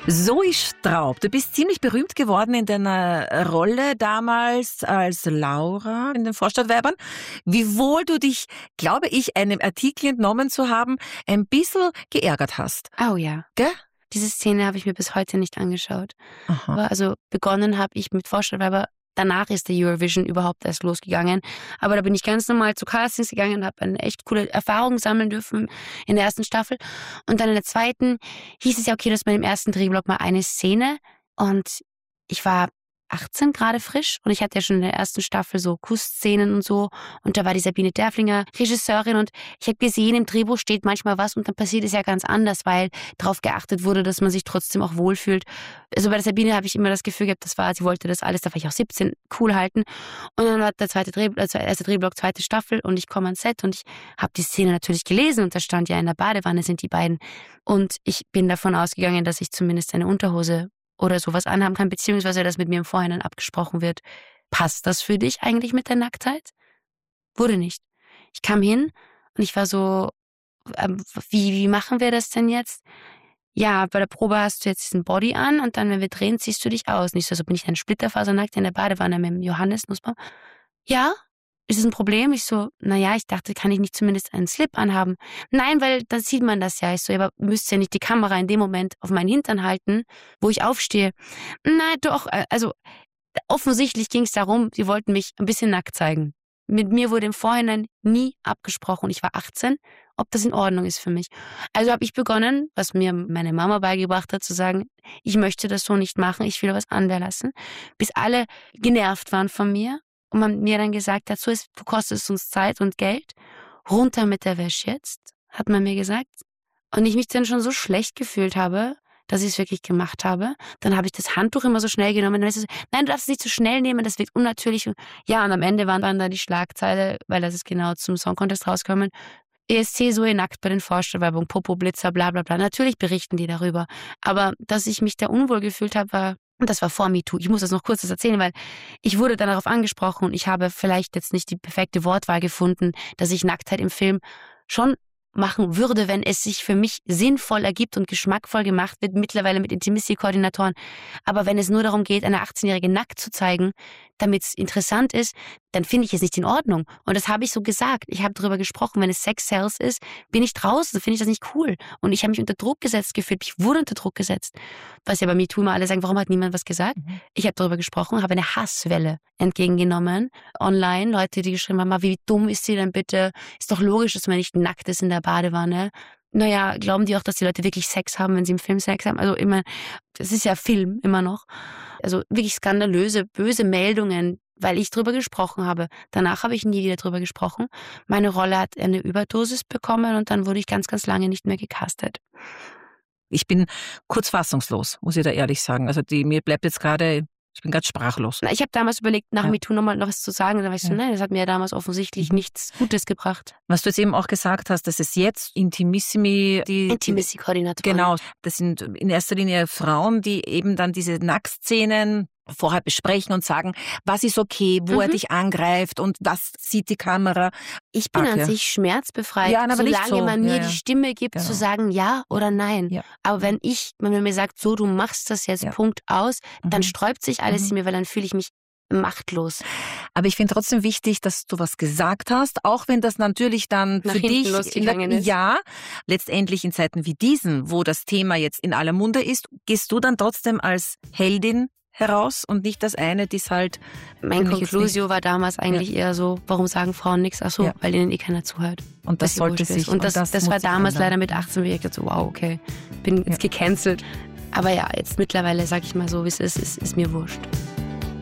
Zoe Straub, du bist ziemlich berühmt geworden in deiner Rolle damals als Laura in den Vorstadtweibern. Wiewohl du dich, glaube ich, einem Artikel entnommen zu haben, ein bisschen geärgert hast. Oh ja. Gell? Diese Szene habe ich mir bis heute nicht angeschaut. Aha. Also begonnen habe ich mit Vorstadtweiber. Danach ist der Eurovision überhaupt erst losgegangen. Aber da bin ich ganz normal zu Castings gegangen und habe eine echt coole Erfahrung sammeln dürfen in der ersten Staffel. Und dann in der zweiten hieß es ja, okay, dass man im ersten Drehblock mal eine Szene. Und ich war 18 gerade frisch und ich hatte ja schon in der ersten Staffel so Kussszenen und so. Und da war die Sabine Derflinger Regisseurin und ich habe gesehen, im Drehbuch steht manchmal was und dann passiert es ja ganz anders, weil darauf geachtet wurde, dass man sich trotzdem auch wohlfühlt. Also bei der Sabine habe ich immer das Gefühl gehabt, sie wollte das alles, da war ich auch 17, cool halten. Und dann war der erste Drehblock, zweite Staffel und ich komme ans Set und ich habe die Szene natürlich gelesen und da stand ja in der Badewanne sind die beiden. Und ich bin davon ausgegangen, dass ich zumindest eine Unterhose oder sowas anhaben kann, beziehungsweise dass mit mir im Vorhinein abgesprochen wird. Passt das für dich eigentlich mit der Nacktheit? Wurde nicht. Ich kam hin und ich war so, wie machen wir das denn jetzt? Ja, bei der Probe hast du jetzt diesen Body an und dann, wenn wir drehen, ziehst du dich aus. Nicht so, bin ich dann splitterfasernackt in der Badewanne mit dem Johannes Nussbaum. Ja, ist es ein Problem? Ich so, naja, ich dachte, kann ich nicht zumindest einen Slip anhaben? Nein, weil dann sieht man das ja. Ich so, aber müsst ja nicht die Kamera in dem Moment auf meinen Hintern halten, wo ich aufstehe. Nein, doch, also offensichtlich ging es darum, sie wollten mich ein bisschen nackt zeigen. Mit mir wurde im Vorhinein nie abgesprochen. Ich war 18, ob das in Ordnung ist für mich. Also habe ich begonnen, was mir meine Mama beigebracht hat, zu sagen, ich möchte das so nicht machen, ich will was anderes lassen. Bis alle genervt waren von mir. Und man mir dann gesagt hat, so, es kostet uns Zeit und Geld. Runter mit der Wäsche jetzt, hat man mir gesagt. Und ich mich dann schon so schlecht gefühlt habe, dass ich es wirklich gemacht habe. Dann habe ich das Handtuch immer so schnell genommen. Dann ist es, nein, du darfst es nicht so schnell nehmen, das wirkt unnatürlich. Ja, und am Ende waren dann die Schlagzeile, weil das ist genau zum Song Contest rausgekommen. ESC Zoe nackt bei den Vorstellwerbungen, Popo Blitzer, bla bla bla. Natürlich berichten die darüber. Aber dass ich mich da unwohl gefühlt habe, und das war vor MeToo. Ich muss das noch kurz erzählen, weil ich wurde dann darauf angesprochen und ich habe vielleicht jetzt nicht die perfekte Wortwahl gefunden, dass ich Nacktheit im Film schon machen würde, wenn es sich für mich sinnvoll ergibt und geschmackvoll gemacht wird, mittlerweile mit Intimacy-Koordinatoren. Aber wenn es nur darum geht, eine 18-Jährige nackt zu zeigen, damit es interessant ist, dann finde ich es nicht in Ordnung. Und das habe ich so gesagt. Ich habe darüber gesprochen, wenn es Sex-Sales ist, bin ich draußen, finde ich das nicht cool. Und ich habe mich unter Druck gesetzt gefühlt. Ich wurde unter Druck gesetzt. Was ja bei MeToo immer alle sagen, warum hat niemand was gesagt? Ich habe darüber gesprochen, habe eine Hasswelle entgegengenommen. Online, Leute, die geschrieben haben, wie dumm ist sie denn bitte? Ist doch logisch, dass man nicht nackt ist in der Badewanne. Naja, glauben die auch, dass die Leute wirklich Sex haben, wenn sie im Film Sex haben? Also immer, das ist ja Film immer noch. Also wirklich skandalöse, böse Meldungen, weil ich drüber gesprochen habe. Danach habe ich nie wieder drüber gesprochen. Meine Rolle hat eine Überdosis bekommen und dann wurde ich ganz, ganz lange nicht mehr gecastet. Ich bin kurz fassungslos, muss ich da ehrlich sagen. Also mir bleibt jetzt gerade, ich bin gerade sprachlos. Ich habe damals überlegt, nach MeToo noch was zu sagen. Da war ich so, nein, das hat mir ja damals offensichtlich nichts Gutes gebracht. Was du jetzt eben auch gesagt hast, dass es jetzt Intimacy-Koordinatoren. Genau, das sind in erster Linie Frauen, die eben dann diese Nacktszenen vorher besprechen und sagen, was ist okay, wo er dich angreift und was sieht die Kamera. Ich bin an sich schmerzbefreit, ja, aber solange man mir die Stimme gibt, zu sagen ja oder nein. Ja. Aber wenn man mir sagt, so, du machst das jetzt, Punkt aus, dann sträubt sich alles in mir, weil dann fühle ich mich machtlos. Aber ich finde trotzdem wichtig, dass du was gesagt hast, auch wenn das natürlich dann nach für dich losgegangen ist. Ja, letztendlich in Zeiten wie diesen, wo das Thema jetzt in aller Munde ist, gehst du dann trotzdem als Heldin heraus und nicht das eine, die es halt... Mein Conclusio war damals eigentlich eher so, warum sagen Frauen nichts? Ach so, weil ihnen keiner zuhört. Und das sollte sich... Und das war damals leider mit 18, wie ich dachte, so, wow, okay, bin jetzt gecancelt. Aber ja, jetzt mittlerweile, sag ich mal so, wie es ist mir wurscht.